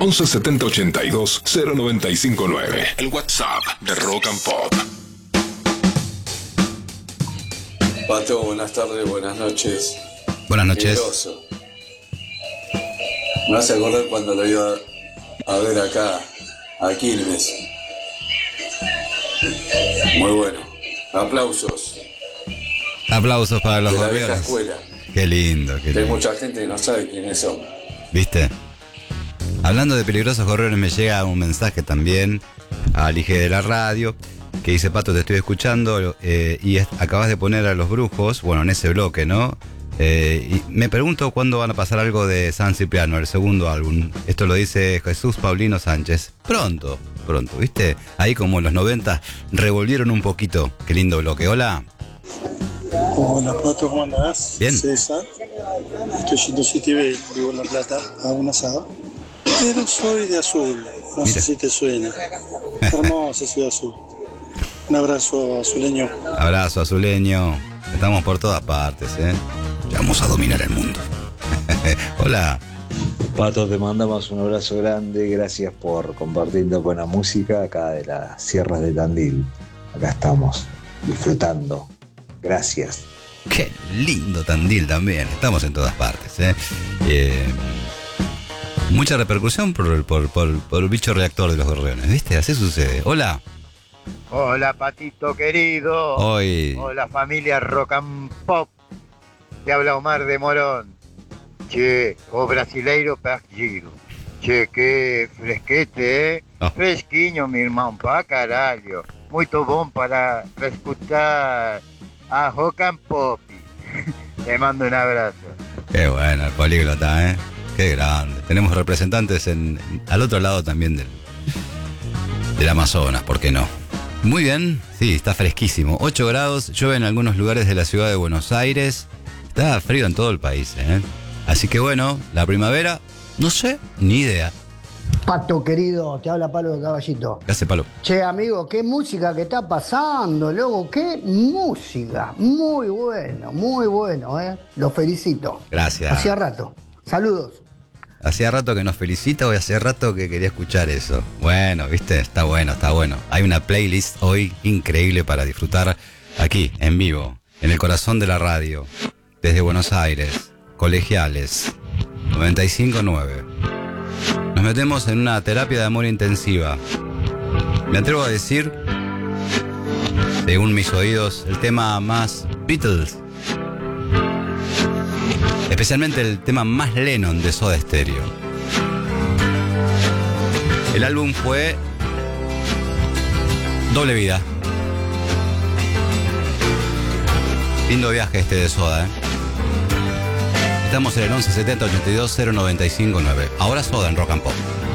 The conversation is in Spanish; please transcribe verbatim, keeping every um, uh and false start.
once setenta ochenta y dos cero noventa y cinco nueve. El WhatsApp de Rock and Pop. Pato, buenas tardes, buenas noches. Buenas noches. Peligroso. Me hace acordar cuando lo iba a ver acá, a Quilmes. Muy bueno. Aplausos. Aplausos para los de la vieja gorriones. escuela. Qué lindo, qué Hay lindo. mucha gente que no sabe quiénes son. ¿Viste? Hablando de peligrosos gorriones, me llega un mensaje también al I G de la radio que dice: Pato, te estoy escuchando eh, y es, acabas de poner a Los Brujos, bueno, en ese bloque, ¿no? Eh, y me pregunto cuándo van a pasar algo de San Cipriano, el segundo álbum. Esto lo dice Jesús Paulino Sánchez. Pronto, pronto, ¿viste? Ahí como en los noventa revolvieron un poquito. Qué lindo bloque. Hola. Hola Pato, ¿cómo andás? Bien. César. Estoy yendo City B, vivo en La Plata, a un asado. Pero soy de Azul, no Mira. sé si te suena. Hermosa ciudad azul. Un abrazo azuleño. Abrazo azuleño. Estamos por todas partes, ¿eh? Ya vamos a dominar el mundo. Hola. Pato, te mandamos un abrazo grande, gracias por compartir buena música acá de las sierras de Tandil. Acá estamos disfrutando. Gracias. Qué lindo Tandil también. Estamos en todas partes, ¿eh? Eh, mucha repercusión por, por, por, por el bicho reactor de los gorriones, ¿viste? Así sucede. Hola. Hola Patito querido. Hoy. Hola familia Rock and Pop. Te habla Omar de Morón. Che, o brasileiro perdido. Che, qué fresquete, eh. Oh. Fresquinho, mi irmão, pa caralho. Muito bom para escuchar a Rock and Pop. Te mando un abrazo. Qué bueno el políglota, ¿eh? Qué grande. Tenemos representantes en, al otro lado también del, del Amazonas, ¿por qué no? Muy bien, sí, está fresquísimo. ocho grados, llueve en algunos lugares de la ciudad de Buenos Aires. Está frío en todo el país, ¿eh? Así que bueno, la primavera, no sé, ni idea. Pato querido, te habla Palo de Caballito. ¿Qué hace, Palo? Che, amigo, qué música que está pasando, loco, qué música. Muy bueno, muy bueno, ¿eh? Los felicito. Gracias. Hacía rato. Saludos. Hacía rato que nos felicita, hoy hacía rato que quería escuchar eso. Bueno, viste, está bueno, está bueno. Hay una playlist hoy increíble para disfrutar aquí, en vivo, en el corazón de la radio, desde Buenos Aires, Colegiales, noventa y cinco nueve. Nos metemos en una terapia de amor intensiva. Me atrevo a decir, según mis oídos, el tema más Beatles. Especialmente el tema más Lennon de Soda Stereo. El álbum fue Doble Vida. Lindo viaje este de Soda, ¿eh? Estamos en el once setenta ochenta y dos cero noventa y cinco nueve. Ahora Soda en Rock and Pop.